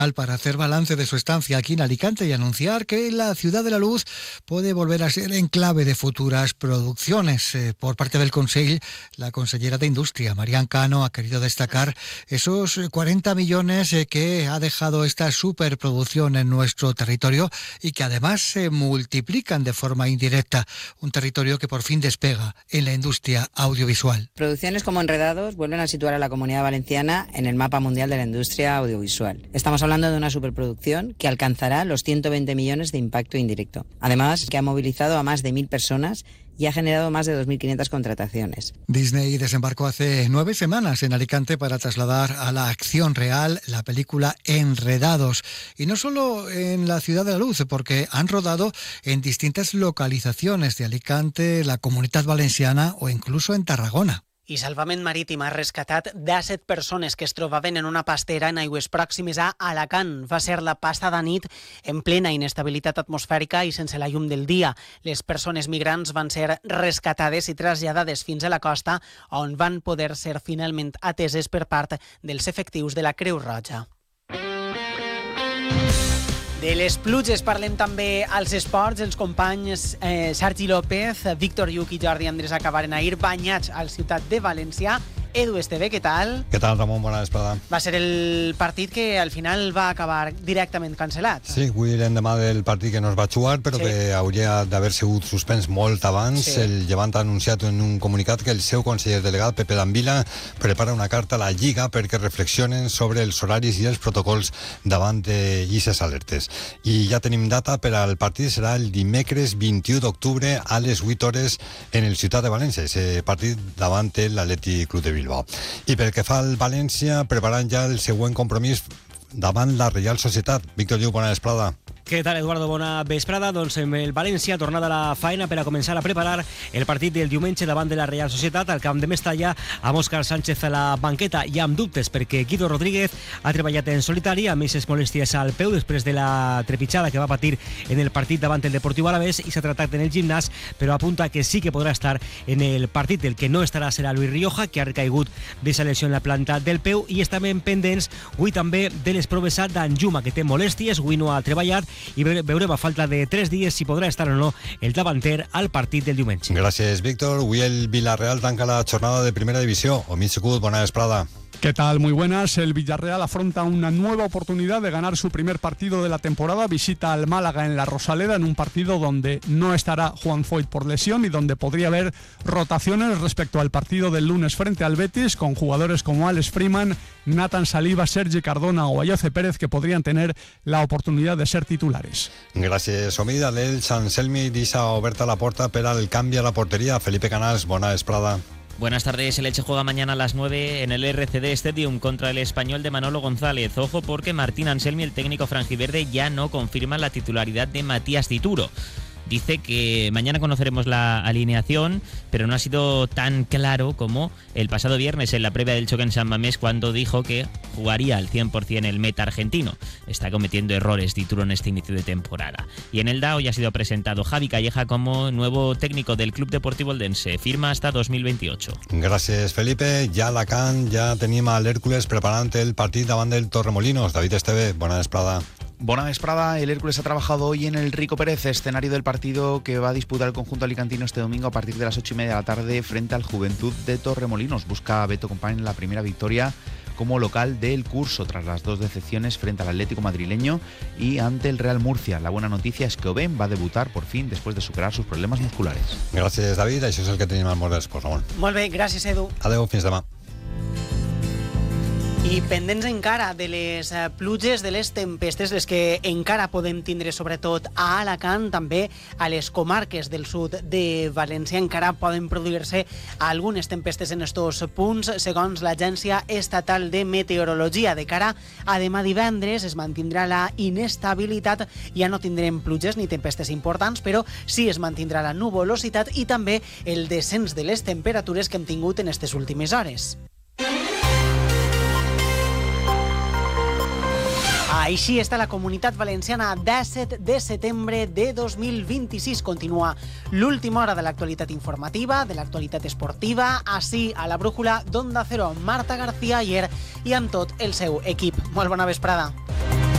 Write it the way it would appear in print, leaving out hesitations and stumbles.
para hacer balance de su estancia aquí en Alicante y anunciar que la Ciudad de la Luz puede volver a ser enclave de futuras producciones. Por parte del Consell, la consellera de Industria, Marian Cano, ha querido destacar esos 40 millones que ha dejado esta superproducción en nuestro territorio y que además se multiplican de forma indirecta. Un territorio que por fin despega en la industria audiovisual. Producciones como Enredados vuelven a situar a la Comunidad Valenciana en el mapa mundial de la industria audiovisual. Estamos hablando de una superproducción que alcanzará los 120 millones de impacto indirecto. Además, que ha movilizado a más de 1.000 personas y ha generado más de 2.500 contrataciones. Disney desembarcó hace 9 semanas en Alicante para trasladar a la acción real la película Enredados. Y no solo en la Ciudad de la Luz, porque han rodado en distintas localizaciones de Alicante, la Comunitat Valenciana o incluso en Tarragona. I Salvament Marítim ha rescatat 17 persones que es trobaven en una pastera en aigües pròximes a Alacant. Va ser la passada nit en plena inestabilitat atmosfèrica i sense la llum del dia. Les persones migrants van ser rescatades i traslladades fins a la costa, on van poder ser finalment ateses per part dels efectius de la Creu Roja. De les pluges parlem també als esports. Els companys Sergi López, Víctor Lluc i Jordi Andrés acabaren ahir banyats al Ciutat de València. Edu Esteve, què tal? Què tal, Ramon? Bona vesprada. Va ser el partit que al final va acabar directament cancel·lat. Sí, avui l'endemà del partit que no es va jugar, però que hauria d'haver sigut suspens molt abans. El Llevant ha anunciat en un comunicat que el seu conseller delegat, Pepe D'Ambila, prepara una carta a la Lliga perquè reflexionen sobre els horaris i els protocols davant d'aquestes alertes. I ja tenim data per al partit, serà el dimecres 21 d'octubre a les 8 hores en el Ciutat de València, ese partit davant l'Atlètic Club de Bilbao. I pel que fa al València, preparant ja el següent compromís davant la Reial Societat. Víctor Lluc, bona vesprada. Què tal, Eduardo? Bona vesprada. Doncs el València ha tornat a la faena per a començar a preparar el partit del diumenge davant de la Reial Societat al camp de Mestalla, amb Òscar Sánchez a la banqueta i amb dubtes perquè Guido Rodríguez ha treballat en solitari amb aquestes molèsties al peu després de la trepitjada que va patir en el partit davant el Deportiu Alavés i s'ha tractat en el gimnàs, però apunta que sí que podrà estar en el partit. El que no estarà serà Luis Rioja, que ha recaigut d'aquesta lesió en la planta del peu, i estem pendents avui també de les proves a Danjuma, que té molèsties, avui no ha treballat, i veurem a falta de 3 dies si podrà estar o no el davanter al partit del diumenge. Gràcies, Víctor. Avui el Villarreal tanca la jornada de primera divisió. Omid Secut, bona vesprada. ¿Qué tal? Muy buenas. El Villarreal afronta una nueva oportunidad de ganar su primer partido de la temporada. Visita al Málaga en la Rosaleda en un partido donde no estará Juan Foyt por lesión y donde podría haber rotaciones respecto al partido del lunes frente al Betis, con jugadores como Alex Freeman, Nathan Saliba, Sergi Cardona o Ayoce Pérez que podrían tener la oportunidad de ser titulares. Gràcies, Omid. El Sant Celmi deixa oberta la porta per al canvi a la porteria. Felipe Canals, bona vesprada. Buenas tardes, el Elche juega mañana a las 9 en el RCD Stadium contra el Español de Manolo González. Ojo porque Martín Anselmi, el técnico franjiverde, ya no confirma la titularidad de Matías Dituro. Dice que mañana conoceremos la alineación, pero no ha sido tan claro como el pasado viernes en la previa del choque en San Mamés, cuando dijo que jugaría al 100% el meta argentino. Está cometiendo errores Dituro en este inicio de temporada. Y en el DAO ya ha sido presentado Javi Calleja como nuevo técnico del Club Deportivo Eldense. Firma hasta 2028. Gràcies, Felipe. Ja a Alacant ja tenim a l'Hèrcules preparant el partit davant del Torremolinos. David Esteve, bona vesprada. Buena vesprada. El Hércules ha trabajado hoy en el Rico Pérez, escenario del partido que va a disputar el conjunto alicantino este domingo a partir de las 8:30 de la tarde frente al Juventud de Torremolinos. Busca a Beto Company la primera victoria como local del curso tras las 2 decepciones frente al Atlético madrileño y ante el Real Murcia. La buena noticia es que Oben va a debutar por fin después de superar sus problemas musculares. Gràcies, David. Això és el que tenim al Món dels Esports, Ramon. Molt bé, gràcies, Edu. Adeu, fins demà. I pendents encara de les pluges, de les tempestes, les que encara podem tindre sobretot a Alacant, també a les comarques del sud de València encara poden produir-se algunes tempestes en estos punts, segons l'Agència Estatal de Meteorologia. De cara a demà divendres es mantindrà la inestabilitat, ja no tindrem pluges ni tempestes importants, però sí es mantindrà la nuvolositat i també el descens de les temperatures que hem tingut en aquestes últimes hores. Així està la Comunitat Valenciana 17 de setembre de 2026. Continua l'última hora de l'actualitat informativa, de l'actualitat esportiva, així a la brújula d'Onda Cero, Marta García Ayer i amb tot el seu equip. Molt bona vesprada.